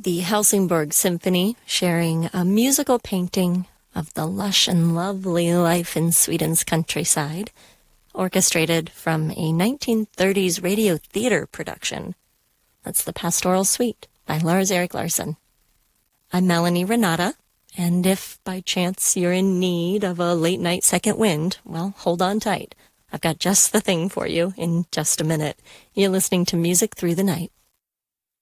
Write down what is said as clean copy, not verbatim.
The Helsingborg Symphony, sharing a musical painting of the lush and lovely life in Sweden's countryside, orchestrated from a 1930s radio theater production. That's the Pastoral Suite by Lars-Erik Larsson. I'm Melanie Renata, and if by chance you're in need of a late-night second wind, well, hold on tight. I've got just the thing for you in just a minute. You're listening to Music Through the Night.